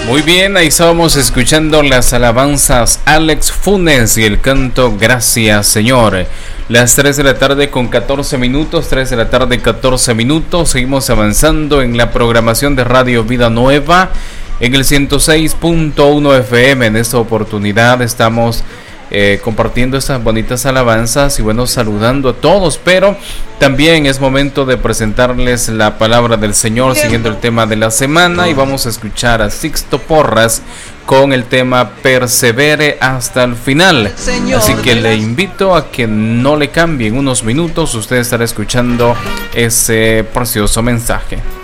Muy bien, ahí estábamos escuchando las alabanzas Alex Funes y el canto Gracias Señor. Las 3 de la tarde con 14 minutos, 3 de la tarde 14 minutos. Seguimos avanzando en la programación de Radio Vida Nueva en el 106.1 FM. En esta oportunidad estamos compartiendo estas bonitas alabanzas y bueno, saludando a todos, pero también es momento de presentarles la palabra del Señor siguiendo el tema de la semana, y vamos a escuchar a Sixto Porras con el tema Persevere hasta el final. Así que le invito a que no le cambien unos minutos, usted estará escuchando ese precioso mensaje.